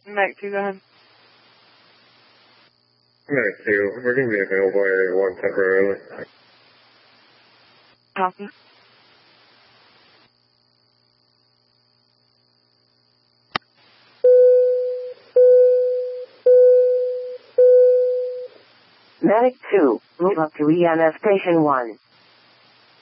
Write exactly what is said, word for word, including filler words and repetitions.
Medic two, go ahead. Medic two, we're going to be available area one temporarily. Copy. Medic two, move up to E M S Station one.